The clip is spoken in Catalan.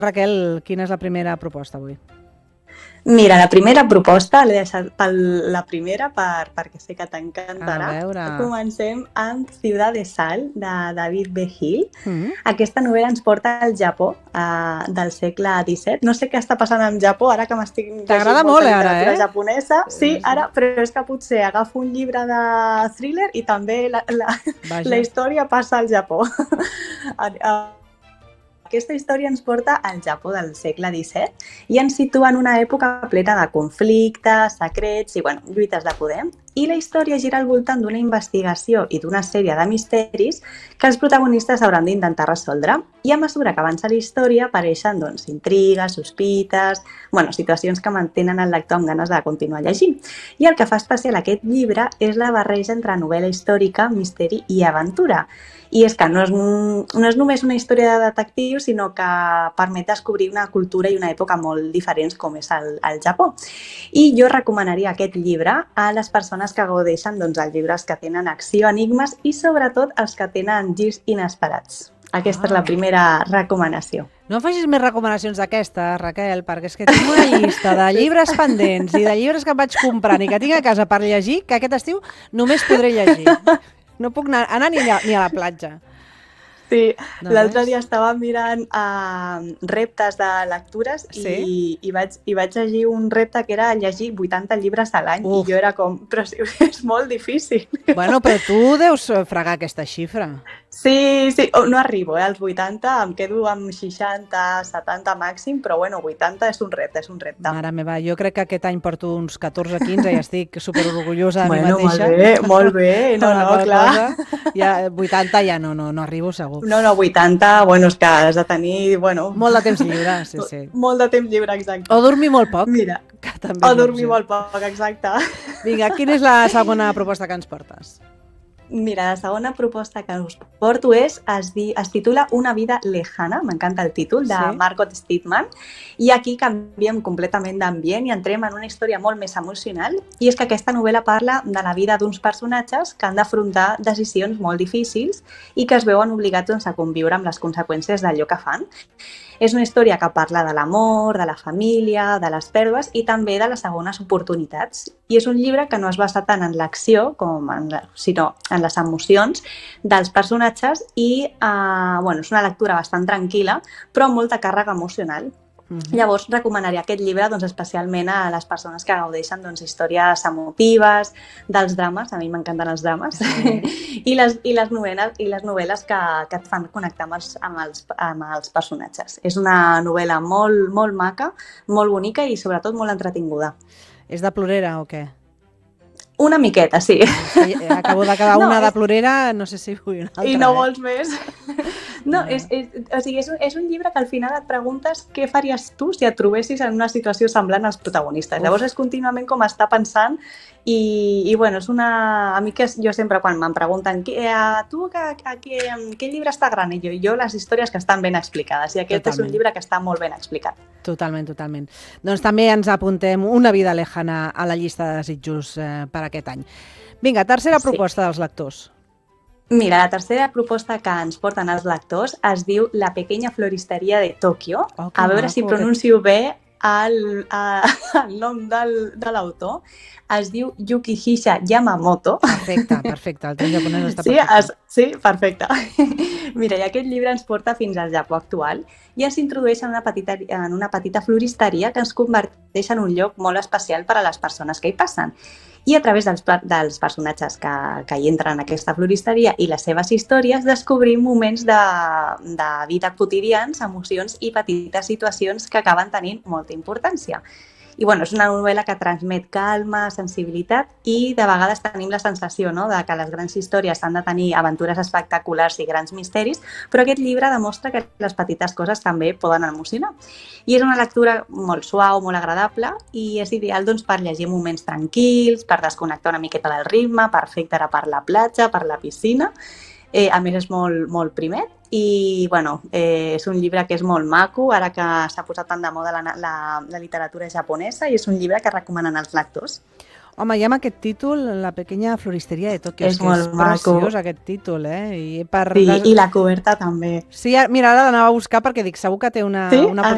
Raquel, quina és la primera proposta avui? Mira, la primera proposta l'he deixat per la primera perquè sé que t'encantarà. A veure. Comencem amb Ciudad de Sal, de David B. Hill. Aquesta novel·la ens porta al Japó del segle XVII. No sé què està passant amb Japó, ara que m'estic llegint molta literatura japonesa. Sí, ara, però és que potser agafo un llibre de thriller i també la història passa al Japó. Aquesta història ens porta al Japó del segle XVII i ens situa en una època plena de conflictes, secrets i lluites de poder. I la història gira al voltant d'una investigació i d'una sèrie de misteris que els protagonistes hauran d'intentar resoldre. I a mesura que avança la història apareixen intrigues, sospites, situacions que mantenen el lector amb ganes de continuar llegint. I el que fa especial aquest llibre és la barreja entre novel·la històrica, misteri i aventura. I és que no és només una història de detectius, sinó que permet descobrir una cultura i una època molt diferents com és el Japó. I jo recomanaria aquest llibre a les persones que gaudeixen dels llibres que tenen acció, enigmes i sobretot els que tenen girs inesperats. Aquesta és la primera recomanació. No em facis més recomanacions d'aquesta, Raquel, perquè és que tinc una llista de llibres pendents i de llibres que em vaig comprant i que tinc a casa per llegir, que aquest estiu només podré llegir. No puc anar ni a la platja. Sí, l'altre dia estava mirant reptes de lectures i vaig llegir un repte que era llegir 80 llibres a l'any i jo era com, però és molt difícil. Bueno, però tu deus fregar aquesta xifra. Sí, no arribo als 80, em quedo amb 60, 70 màxim, però 80 és un repte, Mare meva, jo crec que aquest any porto uns 14 o 15 i estic superorgullosa de mi mateixa. Molt bé, clar. Ja, 80 ja no arribo segur. No, 80, és que has de tenir, molt de temps lliure, sí. Molt de temps lliure, exacte. O dormir molt poc. Mira, o dormir molt poc, exacte. Vinga, quina és la segona proposta que ens portes? Mira, la segona proposta que us porto es titula Una vida lejana, m'encanta el títol, de Margot Steedman, i aquí canviem completament d'ambient i entrem en una història molt més emocional, i és que aquesta novel·la parla de la vida d'uns personatges que han d'afrontar decisions molt difícils i que es veuen obligats a conviure amb les conseqüències d'allò que fan. És una història que parla de l'amor, de la família, de les pèrdues i també de les segones oportunitats. I és un llibre que no es basa tant en l'acció sinó en les emocions dels personatges i és una lectura bastant tranquil·la, però amb molta càrrega emocional. Llavors recomanaria aquest llibre especialment a les persones que gaudeixen històries emotives, dels drames, a mi m'encanten els drames, i les novel·les que et fan connectar amb els personatges. És una novel·la molt, molt maca, molt bonica i sobretot molt entretinguda. És de plorera o què? Una miqueta, sí. Acabo de quedar una de plorera, no sé si vull una altra. I no vols més? No, és un llibre que al final et preguntes què faries tu si et trobessis en una situació semblant als protagonistes. Llavors és contínuament com estar pensant i és una... A mi que jo sempre quan me'n pregunten tu quin llibre està gran? I jo les històries que estan ben explicades i aquest és un llibre que està molt ben explicat. Totalment. Doncs també ens apuntem Una vida lejana a la llista de desitjos per aquest any. Vinga, tercera proposta dels lectors. Mira, la tercera proposta que ens porten els lectors es diu La pequeña floristeria de Tòquio. A veure si pronuncio bé el nom de l'autor. Es diu Yukihisa Yamamoto. Perfecte, el teu japonès està perfecte. Sí, perfecte. Mira, i aquest llibre ens porta fins al Japó actual i ens introdueix en una petita floristeria que ens converteix en un lloc molt especial per a les persones que hi passen. I a través dels personatges que hi entren en aquesta floristeria i les seves històries descobrim moments de vida quotidians, emocions i petites situacions que acaben tenint molta importància. I és una novel·la que transmet calma, sensibilitat i de vegades tenim la sensació de que les grans històries han de tenir aventures espectaculars i grans misteris, però aquest llibre demostra que les petites coses també poden emocionar. I és una lectura molt suau, molt agradable i és ideal per llegir moments tranquils, per desconnectar una miqueta del ritme, perfecte per la platja, per la piscina. A més és molt primet i és un llibre que és molt maco, ara que s'ha posat tan de moda la literatura japonesa i és un llibre que recomanen als lectors. Home, ja amb aquest títol, La pequeña floristeria de Tòquio, és preciós aquest títol, I la coberta també. Sí, mira, ara l'anava a buscar perquè dic, segur que té una